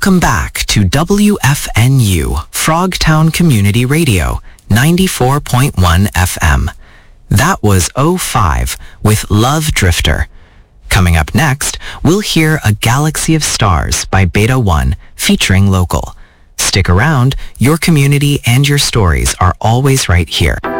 Welcome back to WFNU, Frogtown Community Radio, 94.1 FM. That was O5 with Love Drifter. Coming up next, we'll hear A Galaxy of Stars by Beta One, featuring Local. Stick around, your community and your stories are always right here.